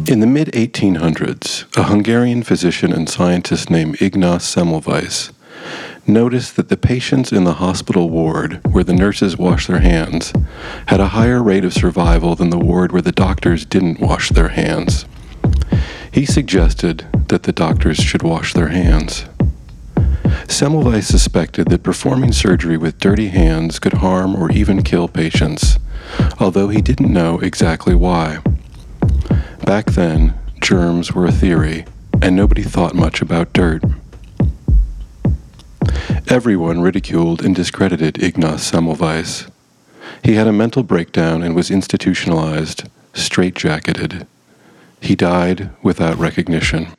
In the mid-1800s, a Hungarian physician and scientist named Ignaz Semmelweis noticed that the patients in the hospital ward where the nurses washed their hands had a higher rate of survival than the ward where the doctors didn't wash their hands. He suggested that the doctors should wash their hands. Semmelweis suspected that performing surgery with dirty hands could harm or even kill patients, although he didn't know exactly why. Back then, germs were a theory, and nobody thought much about dirt. Everyone ridiculed and discredited Ignaz Semmelweis. He had a mental breakdown and was institutionalized, straitjacketed. He died without recognition.